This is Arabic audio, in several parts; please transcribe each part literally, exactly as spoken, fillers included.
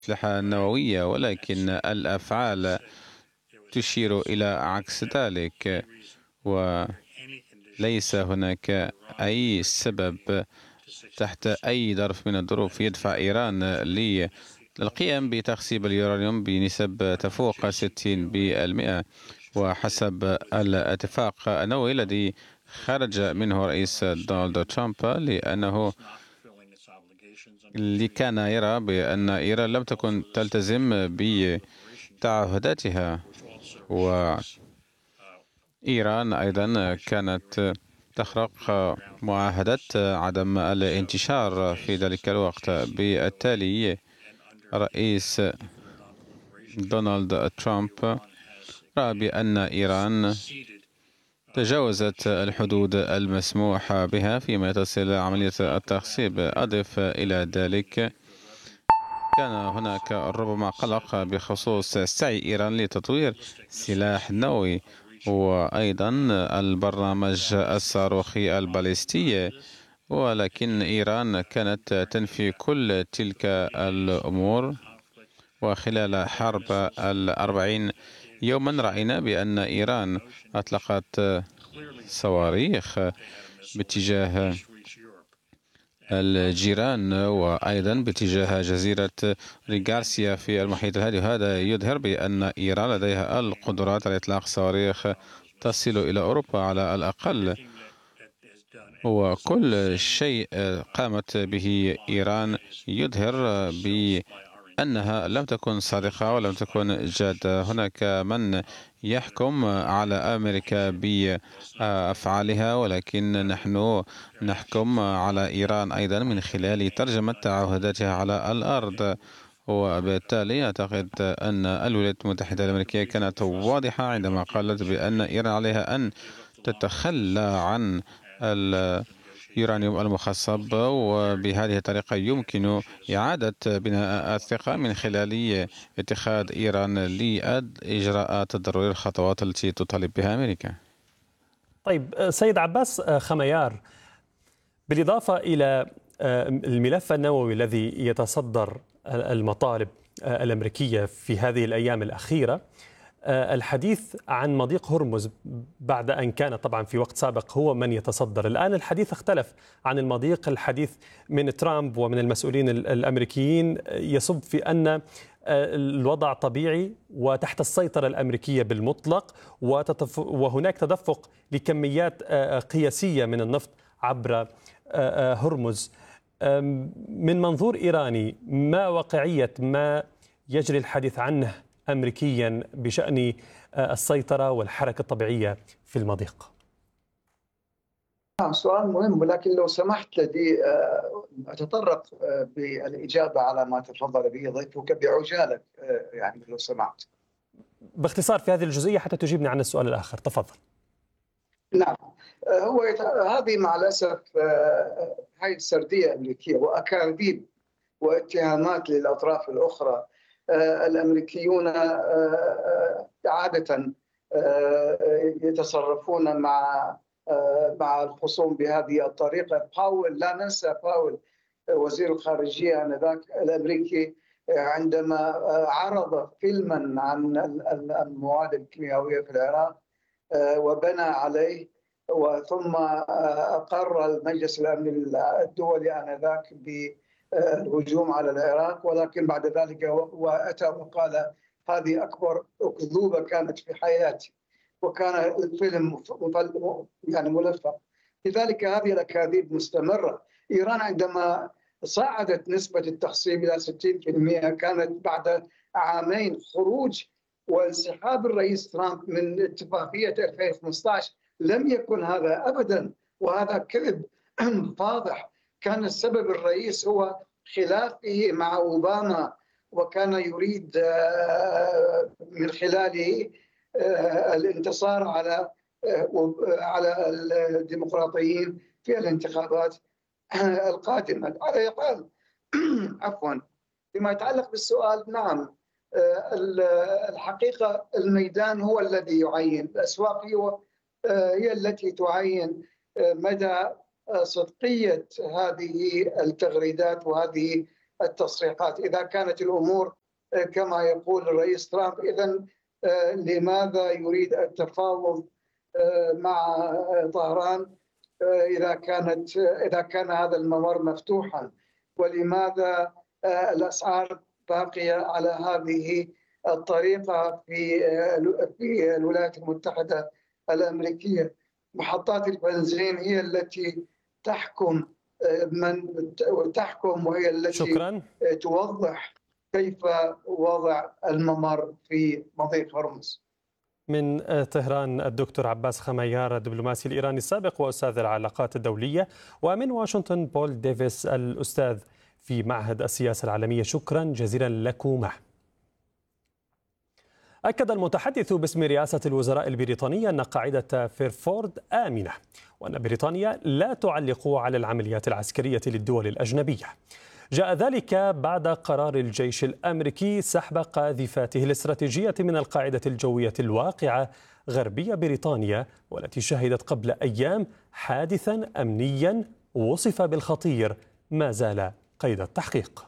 الأسلحة النووية، ولكن الأفعال تشير إلى عكس ذلك، وليس هناك أي سبب تحت أي ظرف من الظروف يدفع إيران للقيام بتخصيب اليورانيوم بنسب تفوق ستين بالمئة، وحسب الاتفاق النووي الذي خرج منه رئيس دونالد ترامب، لأنه اللي كان يرى بأن إيران لم تكن تلتزم بتعهداتها، وإيران أيضا كانت تخرق معاهدة عدم الانتشار في ذلك الوقت. بالتالي رئيس دونالد ترامب رأى بأن إيران تجاوزت الحدود المسموح بها فيما يتصل عملية التخصيب. أضف إلى ذلك كان هناك ربما قلق بخصوص سعي إيران لتطوير سلاح نووي، وأيضا البرنامج الصاروخي الباليستي، ولكن إيران كانت تنفي كل تلك الأمور. وخلال حرب الأربعين يوما رأينا بأن إيران أطلقت صواريخ باتجاه الجيران وأيضا باتجاه جزيرة ريغارسيا في المحيط الهادي. هذا يظهر بأن إيران لديها القدرات على إطلاق صواريخ تصل إلى أوروبا على الأقل، وكل شيء قامت به إيران يظهر بأنها لم تكن صادقة ولم تكن جادة. هناك من يحكم على أمريكا بأفعالها، ولكن نحن نحكم على إيران أيضا من خلال ترجمة تعهداتها على الأرض. وبالتالي أعتقد أن الولايات المتحدة الأمريكية كانت واضحة عندما قالت بأن إيران عليها أن تتخلى عن اليورانيوم المخصب، وبهذه الطريقة يمكن إعادة بناء الثقة من خلال اتخاذ إيران لإجراءات الضرورية الخطوات التي تطالب بها أمريكا. طيب سيد عباس خميار، بالإضافة إلى الملف النووي الذي يتصدر المطالب الأمريكية في هذه الأيام الأخيرة، الحديث عن مضيق هرمز بعد أن كان طبعا في وقت سابق هو من يتصدر، الآن الحديث اختلف عن المضيق. الحديث من ترامب ومن المسؤولين الأمريكيين يصب في أن الوضع طبيعي وتحت السيطرة الأمريكية بالمطلق، وهناك تدفق لكميات قياسية من النفط عبر هرمز. من منظور إيراني، ما واقعية ما يجري الحديث عنه أمريكيا بشأن السيطرة والحركة الطبيعية في المضيق؟ نعم، سؤال مهم، ولكن لو سمحت لي أتطرق بالإجابة على ما تفضل به ضيفك بعجالة، يعني لو سمحت. باختصار في هذه الجزئية حتى تجيبني عن السؤال الآخر، تفضل. نعم، هو هذه مع الأسف هاي السردية الأمريكية وأكاذيب واتهامات للأطراف الأخرى. الأمريكيون عادة يتصرفون مع مع الخصوم بهذه الطريقة. باول، لا ننسى باول وزير الخارجية آنذاك الأمريكي عندما عرض فيلما عن المواد الكيميائية في العراق وبنى عليه، وثم أقر المجلس الأمني الدولي آنذاك بالهجوم على العراق، ولكن بعد ذلك وأتى وقال هذه أكبر أكذوبة كانت في حياتي، وكان الفيلم يعني ملفق. لذلك هذه الأكاذيب مستمرة. إيران عندما صعدت نسبة التخصيب إلى ستين بالمئة كانت بعد عامين خروج وانسحاب الرئيس ترامب من اتفاقية ألفين وخمسة عشر. لم يكن هذا أبدا، وهذا كذب فاضح. كان السبب الرئيس هو خلافه مع أوباما، وكان يريد من خلاله الانتصار على على الديمقراطيين في الانتخابات القادمة. على الأقل عفوا، فيما يتعلق بالسؤال، نعم، الحقيقة الميدان هو الذي يعين، الأسواق هي التي تعين مدى صدقية هذه التغريدات وهذه التصريحات. إذا كانت الأمور كما يقول الرئيس ترامب، إذن لماذا يريد التفاوض مع طهران إذا كانت إذا كان هذا الممر مفتوحا؟ ولماذا الأسعار باقية على هذه الطريقة في في الولايات المتحدة الأمريكية؟ محطات البنزين هي التي تحكم من تحكم وهي التي شكرا. توضح كيف وضع الممر في مضيق هرمز. من طهران الدكتور عباس خميار الدبلوماسي الإيراني السابق وأستاذ العلاقات الدولية، ومن واشنطن بول ديفيس الأستاذ في معهد السياسة العالمية. شكرا جزيلا لكما. أكد المتحدث باسم رئاسة الوزراء البريطانية أن قاعدة فيرفورد آمنة، وأن بريطانيا لا تعلق على العمليات العسكرية للدول الأجنبية. جاء ذلك بعد قرار الجيش الأمريكي سحب قاذفاته الاستراتيجية من القاعدة الجوية الواقعة غربية بريطانيا، والتي شهدت قبل أيام حادثا أمنيا وصف بالخطير ما زال قيد التحقيق.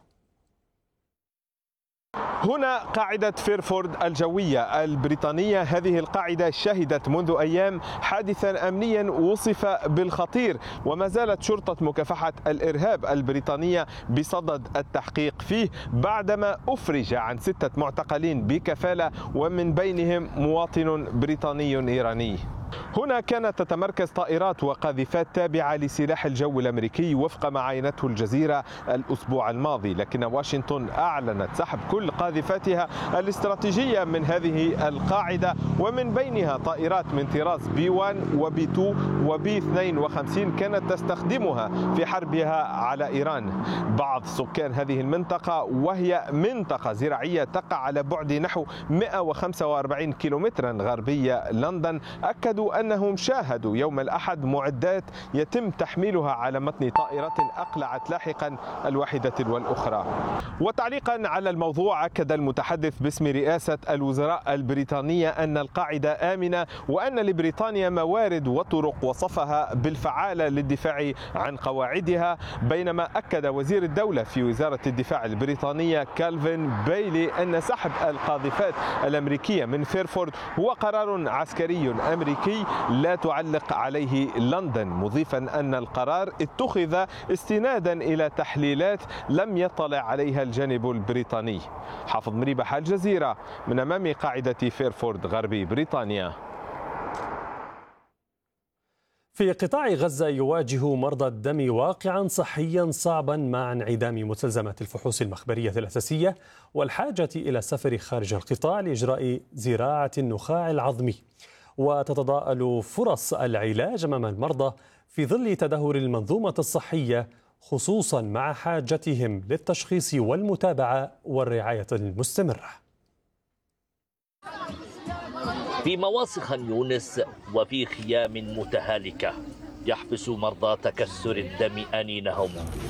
هنا قاعدة فيرفورد الجوية البريطانية. هذه القاعدة شهدت منذ أيام حادثا أمنيا وصف بالخطير، وما زالت شرطة مكافحة الإرهاب البريطانية بصدد التحقيق فيه بعدما أفرج عن ستة معتقلين بكفالة، ومن بينهم مواطن بريطاني إيراني. هنا كانت تتمركز طائرات وقاذفات تابعة لسلاح الجو الأمريكي وفق ما عينته الجزيرة الأسبوع الماضي، لكن واشنطن أعلنت سحب كل قاذفاتها الاستراتيجية من هذه القاعدة، ومن بينها طائرات من طراز بي واحد وبي اثنين وبي اثنين وخمسين كانت تستخدمها في حربها على إيران. بعض سكان هذه المنطقة، وهي منطقة زراعية تقع على بعد نحو مئة وخمسة وأربعين كيلومترا غربية لندن، أكدوا أنهم شاهدوا يوم الأحد معدات يتم تحميلها على متن طائرة أقلعت لاحقا الواحدة تلو الأخرى. وتعليقا على الموضوع، أكد المتحدث باسم رئاسة الوزراء البريطانية أن القاعدة آمنة، وأن لبريطانيا موارد وطرق وصفها بالفعالة للدفاع عن قواعدها، بينما أكد وزير الدولة في وزارة الدفاع البريطانية كالفين بايلي أن سحب القاذفات الأمريكية من فيرفورد هو قرار عسكري أمريكي لا تعلق عليه لندن، مضيفا أن القرار اتخذ استنادا إلى تحليلات لم يطلع عليها الجانب البريطاني. حافظ مريبح، الجزيرة، من أمام قاعدة فيرفورد غربي بريطانيا. في قطاع غزة يواجه مرضى الدم واقعا صحيا صعبا مع انعدام مستلزمات الفحوص المخبرية الأساسية والحاجة إلى السفر خارج القطاع لإجراء زراعة النخاع العظمي. وتتضاءل فرص العلاج أمام المرضى في ظل تدهور المنظومة الصحية، خصوصا مع حاجتهم للتشخيص والمتابعة والرعاية المستمرة. في مواصي خان يونس وفي خيام متهالكة يحبس مرضى تكسر الدم أنينهم،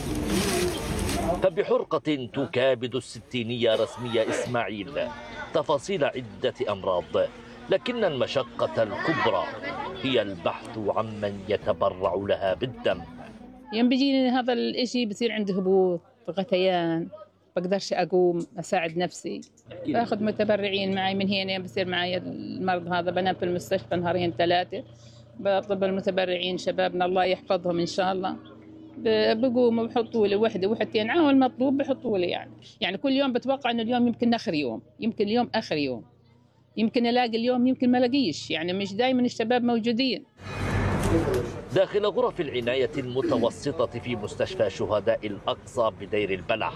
فبحرقة تكابد الستينية رسمية إسماعيل تفاصيل عدة أمراض، لكن المشقة الكبرى هي البحث عمن يتبرع لها بالدم. يوم بيجيني هذا الإشي بصير عندي هبوط، غثيان، بقدرش أقوم أساعد نفسي، باخذ متبرعين معي من هنا. بصير معي المرض هذا، بنام في المستشفى نهارين ثلاثة، بطلب المتبرعين شبابنا الله يحفظهم إن شاء الله، بقوموا بحطوا لي وحده وحدتين عاول المطلوب بحطوا لي. يعني يعني كل يوم بتوقع إنه اليوم يمكن آخر يوم، يمكن اليوم آخر يوم، يمكن ألاقي اليوم، يمكن ما ألاقيش. يعني مش دائما الشباب موجودين. داخل غرف العناية المتوسطة في مستشفى شهداء الأقصى بدير البلح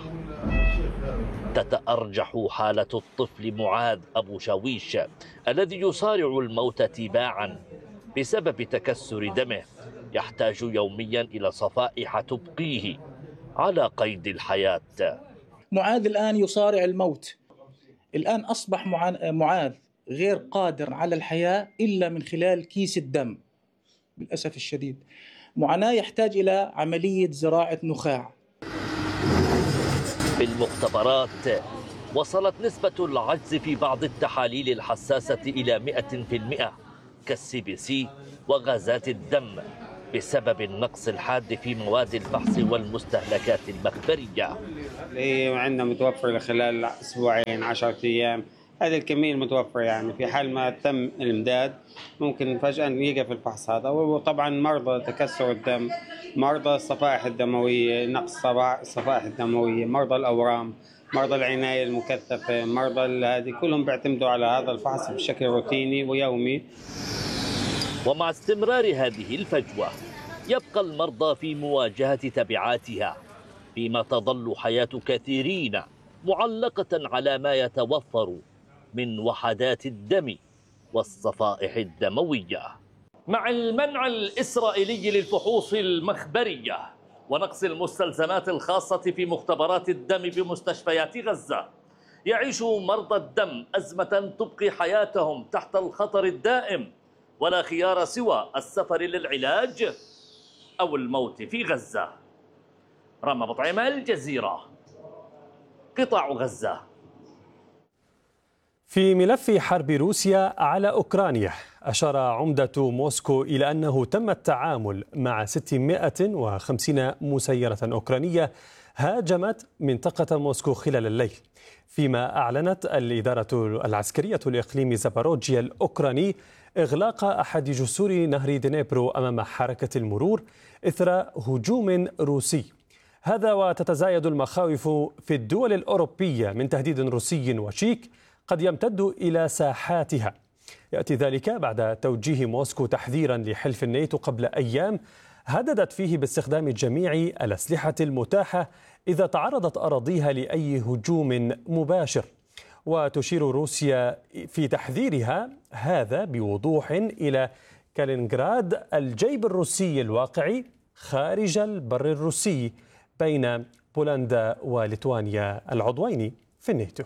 تتأرجح حالة الطفل معاذ أبو شاويش الذي يصارع الموت تباعا بسبب تكسر دمه، يحتاج يوميا إلى صفائح تبقيه على قيد الحياة. معاذ الآن يصارع الموت، الآن أصبح معاذ غير قادر على الحياة إلا من خلال كيس الدم للأسف الشديد. معاناة يحتاج إلى عملية زراعة نخاع. في المختبرات وصلت نسبة العجز في بعض التحاليل الحساسة إلى مئة في المئة كالسي بي سي وغازات الدم، بسبب النقص الحاد في مواد الفحص والمستهلكات المخبرية. عندنا متوفر خلال أسبوعين عشرة أيام، هذه الكمية المتوفرة، يعني في حال ما تم الإمداد ممكن فجأة يقف الفحص هذا. وطبعا مرضى تكسر الدم، مرضى الصفائح الدموية، نقص الصفائح الدموية، مرضى الأورام، مرضى العناية المكثفة، مرضى هذه كلهم بيعتمدوا على هذا الفحص بشكل روتيني ويومي. ومع استمرار هذه الفجوة يبقى المرضى في مواجهة تبعاتها، فيما تظل حياة كثيرين معلقة على ما يتوفر من وحدات الدم والصفائح الدموية. مع المنع الإسرائيلي للفحوص المخبرية ونقص المستلزمات الخاصة في مختبرات الدم بمستشفيات غزة، يعيش مرضى الدم أزمة تبقي حياتهم تحت الخطر الدائم، ولا خيار سوى السفر للعلاج أو الموت في غزة. رامي بطعيمة، الجزيرة، قطاع غزة. في ملف حرب روسيا على أوكرانيا، أشار عمدة موسكو إلى أنه تم التعامل مع ستمائة وخمسين مسيرة أوكرانية هاجمت منطقة موسكو خلال الليل، فيما أعلنت الإدارة العسكرية لإقليم زاباروجيا الأوكراني إغلاق أحد جسور نهر دنيبرو أمام حركة المرور إثر هجوم روسي. هذا وتتزايد المخاوف في الدول الأوروبية من تهديد روسي وشيك قد يمتد إلى ساحاتها. يأتي ذلك بعد توجيه موسكو تحذيرا لحلف الناتو قبل أيام هددت فيه باستخدام جميع الأسلحة المتاحة إذا تعرضت أراضيها لأي هجوم مباشر. وتشير روسيا في تحذيرها هذا بوضوح إلى كالينغراد، الجيب الروسي الواقع خارج البر الروسي بين بولندا وليتوانيا العضوين في الناتو.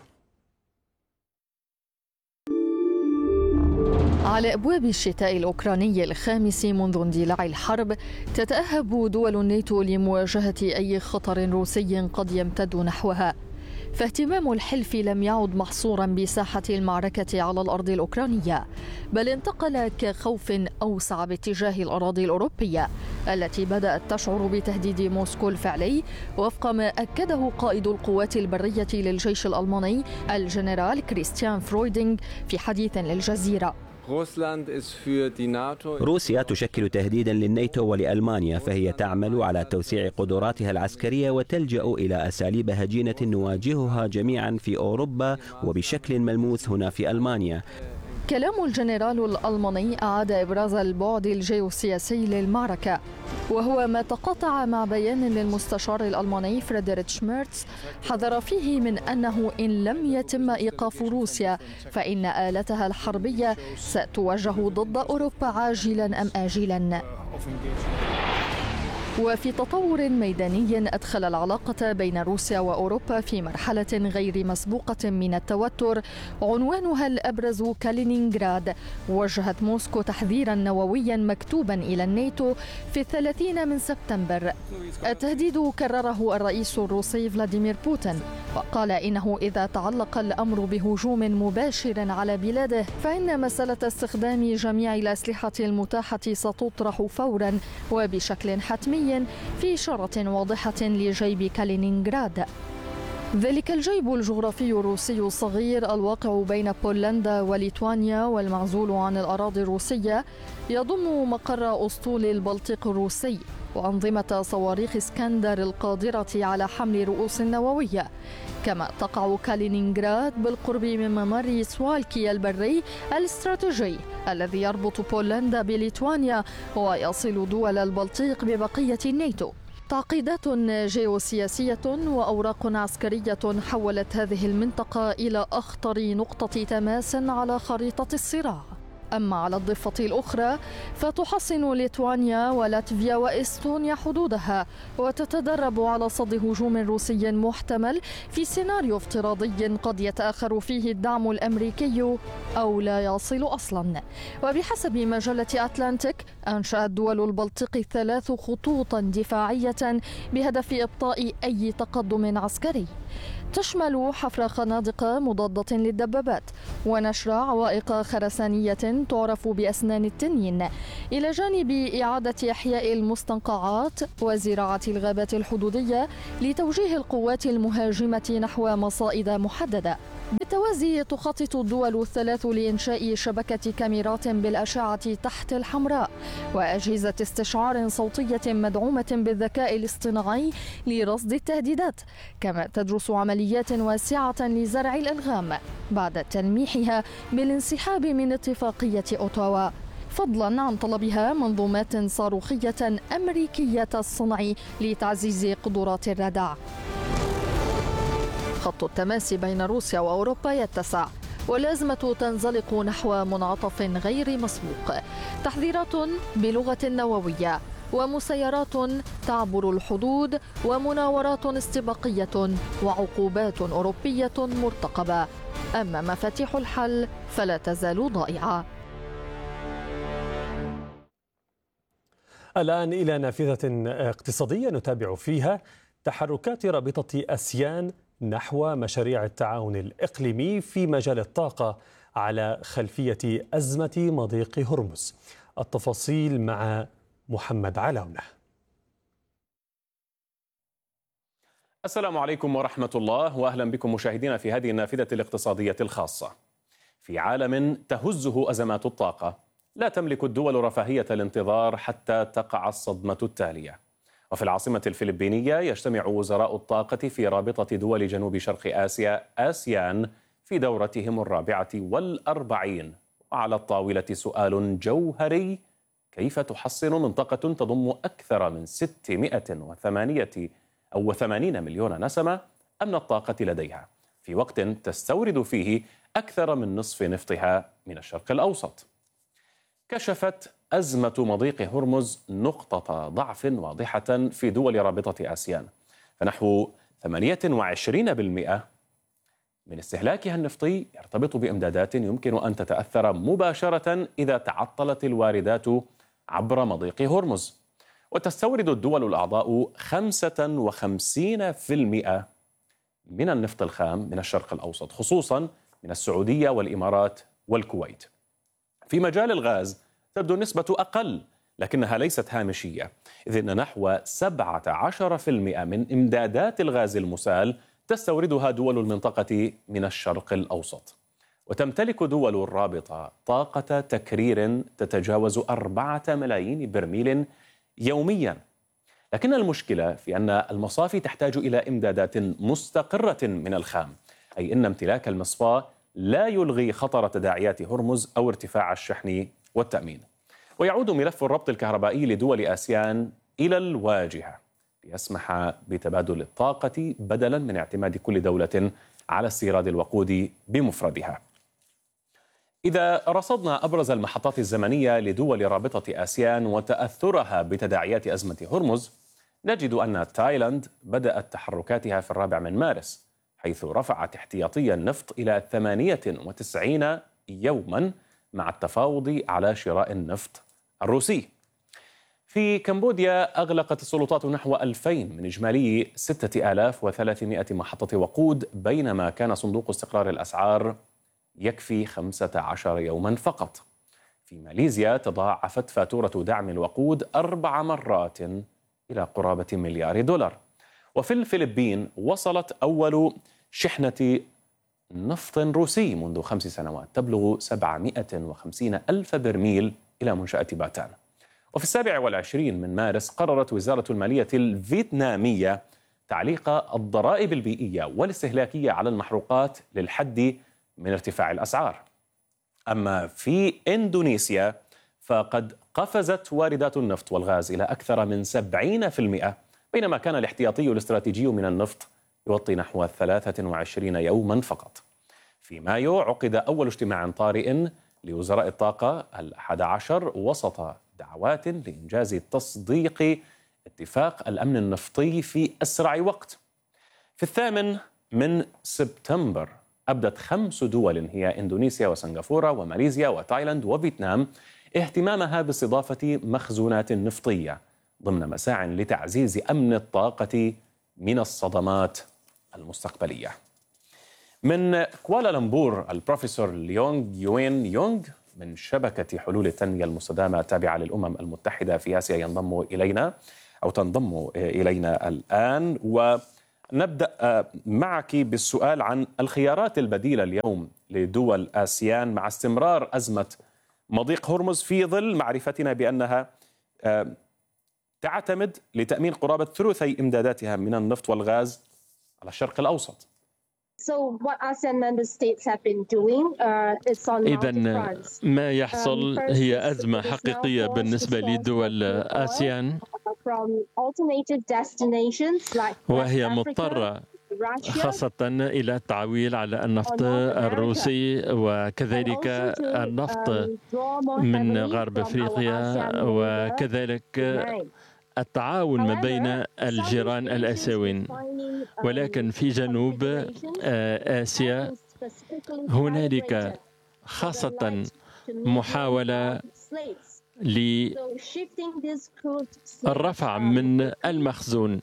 على أبواب الشتاء الأوكراني الخامس منذ اندلاع الحرب، تتأهب دول الناتو لمواجهة أي خطر روسي قد يمتد نحوها، فاهتمام الحلف لم يعد محصورا بساحة المعركة على الأرض الأوكرانية، بل انتقل كخوف أوسع باتجاه الأراضي الأوروبية التي بدأت تشعر بتهديد موسكو الفعلي، وفق ما أكده قائد القوات البرية للجيش الألماني الجنرال كريستيان فرويدينغ في حديث للجزيرة. روسيا تشكل تهديدا للناتو ولألمانيا، فهي تعمل على توسيع قدراتها العسكرية وتلجأ إلى أساليب هجينة نواجهها جميعا في أوروبا وبشكل ملموس هنا في ألمانيا. كلام الجنرال الألماني أعاد إبراز البعد الجيوسياسي للمعركة، وهو ما تقاطع مع بيان للمستشار الألماني فريدريتش ميرتز حذر فيه من أنه إن لم يتم إيقاف روسيا فإن آلتها الحربية ستوجه ضد أوروبا عاجلا أم آجلا. وفي تطور ميداني أدخل العلاقة بين روسيا وأوروبا في مرحلة غير مسبوقة من التوتر عنوانها الأبرز كالينينغراد، وجهت موسكو تحذيرا نوويا مكتوبا إلى الناتو في الثلاثين من سبتمبر. التهديد كرره الرئيس الروسي فلاديمير بوتين، وقال إنه إذا تعلق الأمر بهجوم مباشر على بلاده فإن مسألة استخدام جميع الأسلحة المتاحة ستطرح فورا وبشكل حتمي في إشارة واضحة لجيب كالينينغراد. ذلك الجيب الجغرافي الروسي الصغير الواقع بين بولندا وليتوانيا والمعزول عن الأراضي الروسية يضم مقر أسطول البلطيق الروسي وأنظمة صواريخ اسكندر القادرة على حمل رؤوس نووية، كما تقع كالينينغراد بالقرب من ممر سوالكي البري الاستراتيجي الذي يربط بولندا بليتوانيا ويصل دول البلطيق ببقية الناتو. تعقيدات جيوسياسية وأوراق عسكرية حولت هذه المنطقة إلى أخطر نقطة تماس على خريطة الصراع. أما على الضفة الأخرى فتحصن ليتوانيا ولاتفيا وإستونيا حدودها وتتدرب على صد هجوم روسي محتمل في سيناريو افتراضي قد يتأخر فيه الدعم الأمريكي أو لا يصل أصلا. وبحسب مجلة أتلانتيك أنشأت دول البلطيق ثلاث خطوطا دفاعية بهدف إبطاء أي تقدم عسكري. تشمل حفر خنادق مضادة للدبابات ونشر عوائق خرسانية تعرف بأسنان التنين، إلى جانب إعادة إحياء المستنقعات وزراعة الغابات الحدودية لتوجيه القوات المهاجمة نحو مصائد محددة. بالتوازي تخطط الدول الثلاث لإنشاء شبكة كاميرات بالأشعة تحت الحمراء وأجهزة استشعار صوتية مدعومة بالذكاء الاصطناعي لرصد التهديدات، كما تدرس عمليات واسعة لزرع الألغام بعد تلميحها بالانسحاب من اتفاقية أوتاوا، فضلا عن طلبها منظومات صاروخية أمريكية الصنع لتعزيز قدرات الردع. خط التماس بين روسيا وأوروبا يتسع والأزمة تنزلق نحو منعطف غير مسبوق، تحذيرات بلغة نووية ومسيرات تعبر الحدود ومناورات استباقية وعقوبات أوروبية مرتقبة، أما مفاتيح الحل فلا تزال ضائعة. الآن إلى نافذة اقتصادية نتابع فيها تحركات رابطة آسيان نحو مشاريع التعاون الإقليمي في مجال الطاقة على خلفية أزمة مضيق هرمز. التفاصيل مع محمد علاونة. السلام عليكم ورحمة الله، وأهلا بكم مشاهدينا في هذه النافذة الاقتصادية الخاصة. في عالم تهزه أزمات الطاقة، لا تملك الدول رفاهية الانتظار حتى تقع الصدمة التالية. وفي العاصمة الفلبينية يجتمع وزراء الطاقة في رابطة دول جنوب شرق آسيا آسيان في دورتهم الرابعة والأربعين، وعلى الطاولة سؤال جوهري: كيف تحصن منطقة تضم أكثر من ستمائة وثمانية أو ثمانين مليون نسمة أمن الطاقة لديها في وقت تستورد فيه أكثر من نصف نفطها من الشرق الأوسط؟ كشفت أزمة مضيق هرمز نقطة ضعف واضحة في دول رابطة آسيان، فنحو ثمانية وعشرين بالمئة من استهلاكها النفطي يرتبط بإمدادات يمكن أن تتأثر مباشرة إذا تعطلت الواردات عبر مضيق هرمز. وتستورد الدول الأعضاء خمسة وخمسين بالمئة من النفط الخام من الشرق الأوسط، خصوصا من السعودية والإمارات والكويت. في مجال الغاز تبدو النسبة أقل، لكنها ليست هامشية، إذ أن نحو سبعة عشر بالمئة من إمدادات الغاز المسال تستوردها دول المنطقة من الشرق الأوسط. وتمتلك دول الرابطة طاقة تكرير تتجاوز أربعة ملايين برميل يوميا. لكن المشكلة في أن المصافي تحتاج إلى إمدادات مستقرة من الخام، أي أن امتلاك المصفاة لا يلغي خطر تداعيات هرمز أو ارتفاع الشحن والتأمين. ويعود ملف الربط الكهربائي لدول آسيان إلى الواجهة ليسمح بتبادل الطاقة بدلا من اعتماد كل دولة على استيراد الوقود بمفردها. إذا رصدنا أبرز المحطات الزمنية لدول رابطة آسيان وتأثرها بتداعيات أزمة هرمز، نجد أن تايلاند بدأت تحركاتها في الرابع من مارس، حيث رفعت احتياطي النفط إلى ثمانية وتسعين يوما مع التفاوض على شراء النفط الروسي. في كمبوديا أغلقت السلطات نحو ألفين من إجمالي ستة آلاف وثلاثمائة محطة وقود، بينما كان صندوق استقرار الأسعار يكفي خمسة عشر يوما فقط. في ماليزيا تضاعفت فاتورة دعم الوقود أربع مرات إلى قرابة مليار دولار. وفي الفلبين وصلت أول شحنة نفط روسي منذ خمس سنوات تبلغ سبعمائة وخمسين ألف برميل إلى منشأة باتان. وفي السابع والعشرين من مارس قررت وزارة المالية الفيتنامية تعليق الضرائب البيئية والاستهلاكية على المحروقات للحد من ارتفاع الأسعار. أما في إندونيسيا فقد قفزت واردات النفط والغاز إلى أكثر من سبعين بالمئة، بينما كان الاحتياطي الاستراتيجي من النفط يغطي نحو ثلاثة وعشرين يوما فقط. في مايو عقد أول اجتماع طارئ لوزراء الطاقة الأحد عشر وسط دعوات لإنجاز تصديق اتفاق الأمن النفطي في أسرع وقت. في الثامن من سبتمبر أبدت خمس دول هي إندونيسيا وسنغافورة وماليزيا وتايلاند وفيتنام اهتمامها باستضافة مخزونات نفطية ضمن مساع لتعزيز أمن الطاقة من الصدمات المستقبلية. من كوالالمبور البروفيسور ليونغ يوين يونغ من شبكة حلول التنمية المستدامة التابعة للأمم المتحدة في آسيا ينضم إلينا أو تنضم إلينا الآن، ونبدأ معك بالسؤال عن الخيارات البديلة اليوم لدول آسيان مع استمرار أزمة مضيق هرمز في ظل معرفتنا بأنها تعتمد لتأمين قرابة ثلثي إمداداتها من النفط والغاز على الشرق الأوسط. إذن ما يحصل هي أزمة حقيقية بالنسبة لدول آسيان، وهي مضطرة خاصة إلى التعويل على النفط الروسي وكذلك النفط من غرب أفريقيا، وكذلك التعاون ما بين الجيران الآسيويين. ولكن في جنوب آسيا هنالك خاصة محاولة للرفع من المخزون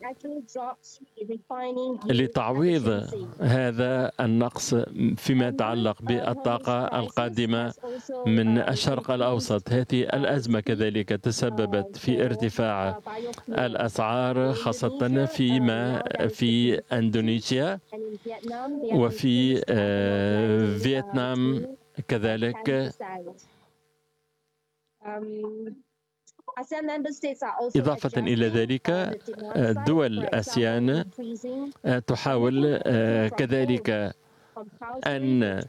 لتعويض هذا النقص فيما يتعلق بالطاقة القادمة من الشرق الأوسط. هذه الأزمة كذلك تسببت في ارتفاع الأسعار خاصة فيما في إندونيسيا وفي فيتنام كذلك. إضافة إلى ذلك دول آسيان تحاول كذلك أن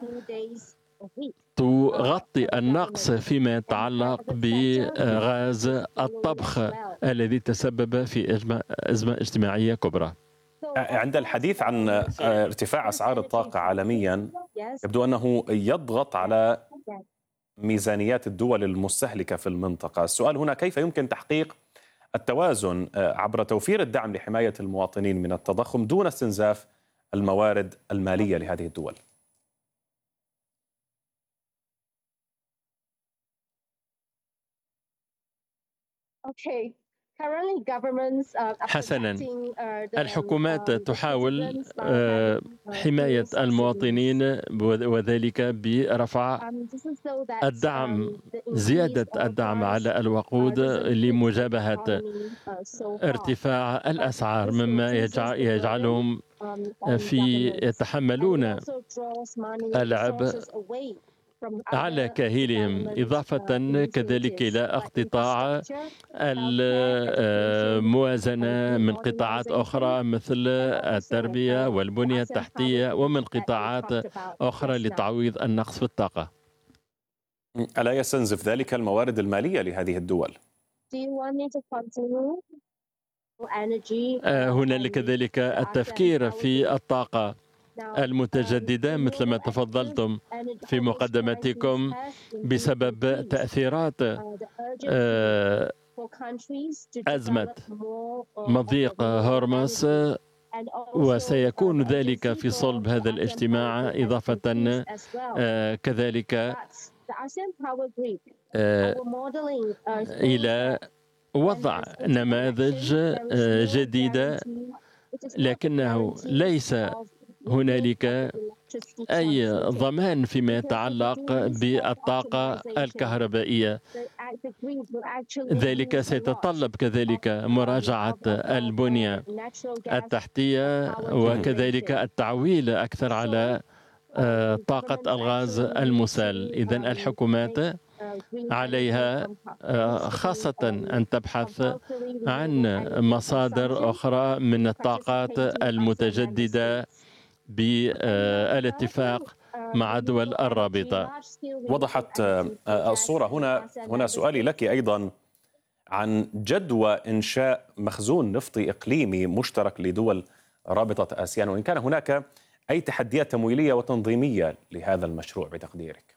تغطي النقص فيما يتعلق بغاز الطبخ الذي تسبب في أزمة اجتماعية كبرى. عند الحديث عن ارتفاع أسعار الطاقة عالميا يبدو أنه يضغط على ميزانيات الدول المستهلكة في المنطقة. السؤال هنا كيف يمكن تحقيق التوازن عبر توفير الدعم لحماية المواطنين من التضخم دون استنزاف الموارد المالية لهذه الدول؟ Okay. حسناً، الحكومات تحاول حماية المواطنين وذلك برفع الدعم، زيادة الدعم على الوقود لمجابهة ارتفاع الأسعار، مما يجعلهم في يتحملون العبء على كاهلهم، إضافة كذلك إلى اقتطاع الموازنة من قطاعات أخرى مثل التربية والبنية التحتية ومن قطاعات أخرى لتعويض النقص في الطاقة. ألا يستنزف ذلك الموارد المالية لهذه الدول؟ هنالك ذلك التفكير في الطاقة المتجددة مثل ما تفضلتم في مقدمتكم بسبب تأثيرات أزمة مضيق هرمز، وسيكون ذلك في صلب هذا الاجتماع، إضافة كذلك إلى وضع نماذج جديدة، لكنه ليس هنالك أي ضمان فيما يتعلق بالطاقة الكهربائية. ذلك سيتطلب كذلك مراجعة البنية التحتية وكذلك التعويل أكثر على طاقة الغاز المسال. إذن الحكومات عليها خاصة أن تبحث عن مصادر أخرى من الطاقات المتجددة بالاتفاق مع دول الرابطة. وضحت الصورة. هنا هنا سؤالي لك أيضا عن جدوى إنشاء مخزون نفطي إقليمي مشترك لدول رابطة آسيان، وإن كان هناك أي تحديات تمويلية وتنظيمية لهذا المشروع بتقديرك؟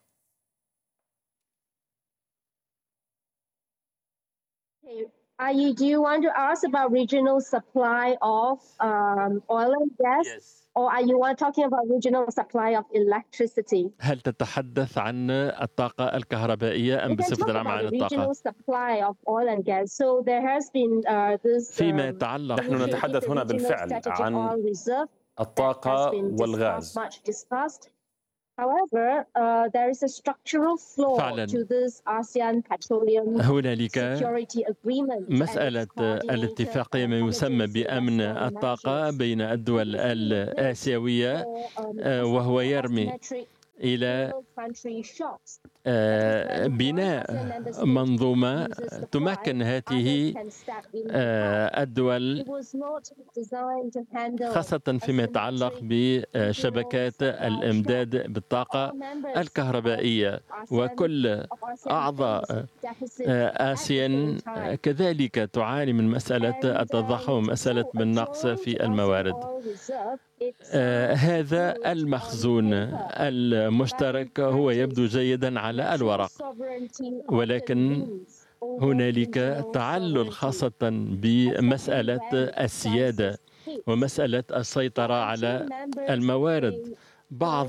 Do you want to ask about regional supply of um, oil and gas? Yes. Or are you talking about regional supply of electricity? هل تتحدث عن الطاقة الكهربائية أم بصفة عامة عن الطاقة؟ فيما يتعلق، نحن نتحدث هنا بالفعل عن الطاقة والغاز. فعلا هنالك مسألة الاتفاقية ما يسمى بأمن الطاقة بين الدول الآسيوية، وهو يرمي إلى بناء منظومة تمكن هذه الدول خاصة فيما يتعلق بشبكات الإمداد بالطاقة الكهربائية، وكل أعضاء آسيان كذلك تعاني من مسألة التضخم ومسألة النقص في الموارد. آه هذا المخزون المشترك هو يبدو جيدا على الورق، ولكن هنالك تعلل خاصة بمسألة السيادة ومسألة السيطرة على الموارد. بعض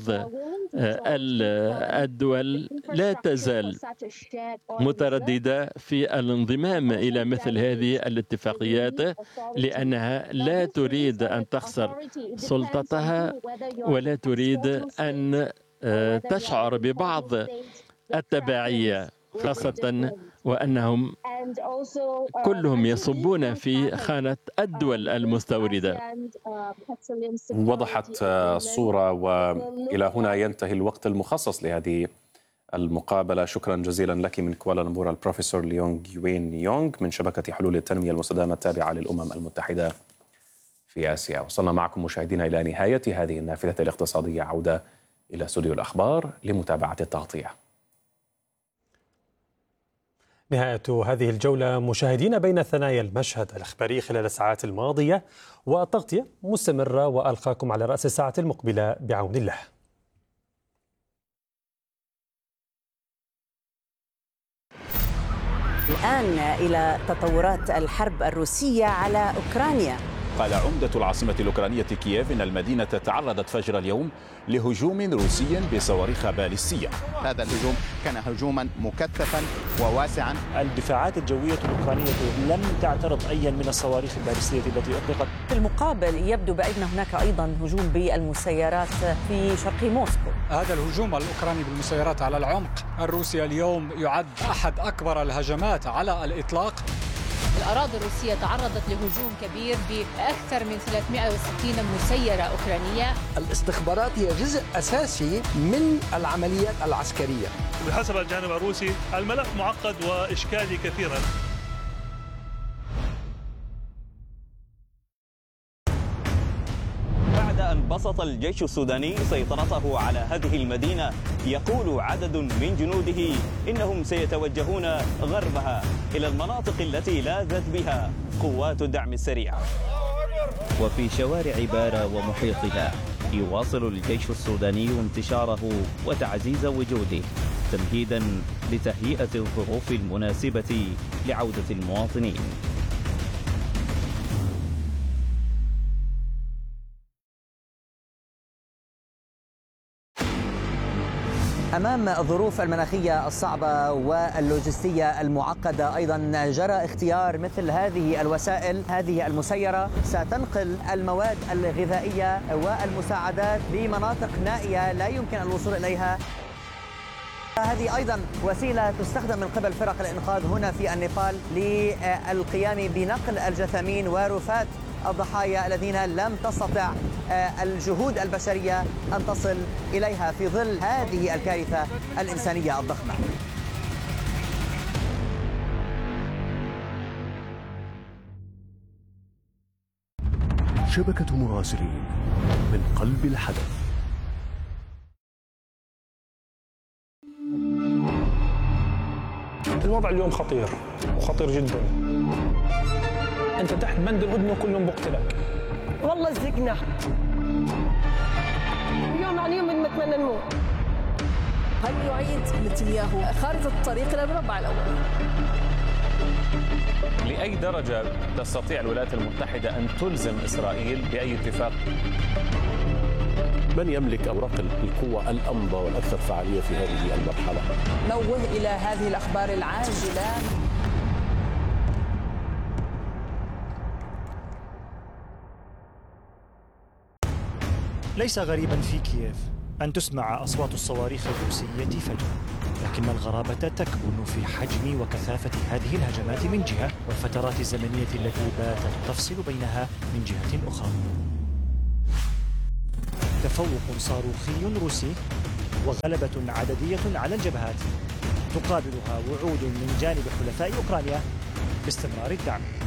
الدول لا تزال مترددة في الانضمام إلى مثل هذه الاتفاقيات لأنها لا تريد أن تخسر سلطتها ولا تريد أن تشعر ببعض التبعية، خاصة وأنهم كلهم يصبون في خانة الدول المستوردة. وضحت الصورة، وإلى هنا ينتهي الوقت المخصص لهذه المقابلة. شكرا جزيلا لك من كوالالمبور البروفيسور ليونغ يوين يونغ من شبكة حلول التنمية المستدامة التابعة للأمم المتحدة في آسيا. وصلنا معكم مشاهدينا إلى نهاية هذه النافذة الاقتصادية. عودة إلى استوديو الأخبار لمتابعة التغطية. نهاية هذه الجولة مشاهدين بين ثنايا المشهد الإخباري خلال الساعات الماضية، والتغطية مستمرة، وألقاكم على رأس الساعة المقبلة بعون الله. الآن إلى تطورات الحرب الروسية على أوكرانيا. قال عمدة العاصمة الأوكرانية كييف إن المدينة تعرضت فجر اليوم لهجوم روسي بصواريخ باليستية. هذا الهجوم كان هجوما مكثفا وواسعا. الدفاعات الجوية الأوكرانية لم تعترض أي من الصواريخ الباليستية التي أطلقت. في المقابل يبدو بأن هناك أيضا هجوم بالمسيرات في شرق موسكو. هذا الهجوم الأوكراني بالمسيرات على العمق الروسي اليوم يعد أحد أكبر الهجمات على الإطلاق. الأراضي الروسية تعرضت لهجوم كبير بأكثر من ثلاثمئة وستين مسيرة أوكرانية. الاستخبارات هي جزء أساسي من العمليات العسكرية. بحسب الجانب الروسي الملف معقد وإشكالي كثيرا. بعد أن بسط الجيش السوداني سيطرته على هذه المدينة، يقول عدد من جنوده إنهم سيتوجهون غربها إلى المناطق التي لاذت بها قوات الدعم السريع. وفي شوارع بارا ومحيطها يواصل الجيش السوداني انتشاره وتعزيز وجوده تمهيدا لتهيئة الظروف المناسبة لعودة المواطنين. أمام الظروف المناخية الصعبة واللوجستية المعقدة أيضا جرى اختيار مثل هذه الوسائل. هذه المسيرة ستنقل المواد الغذائية والمساعدات لمناطق نائية لا يمكن الوصول إليها. هذه أيضا وسيلة تستخدم من قبل فرق الإنقاذ هنا في النيبال للقيام بنقل الجثامين ورفات الضحايا الذين لم تستطع الجهود البشرية أن تصل إليها في ظل هذه الكارثة الإنسانية الضخمة. شبكة مراسلين من قلب الحدث. الوضع اليوم خطير وخطير جدا. انت تحت بند الهدنه كلهم بقتلك. والله زقنا يوم عن يوم نتمنى نموت. هل يعيد نتنياهو خارطة الطريق إلى المربع الأول؟ لأي درجة تستطيع الولايات المتحدة أن تلزم إسرائيل بأي اتفاق؟ من يملك أوراق القوة الأمضى والأكثر فعالية في هذه المرحلة؟ نوه إلى هذه الأخبار العاجلة. ليس غريبا في كييف أن تسمع أصوات الصواريخ الروسية فجأة، لكن الغرابة تكمن في حجم وكثافة هذه الهجمات من جهة، والفترات الزمنية التي باتت تفصل بينها من جهة أخرى. تفوق صاروخي روسي وغلبة عددية على الجبهات تقابلها وعود من جانب حلفاء أوكرانيا باستمرار الدعم.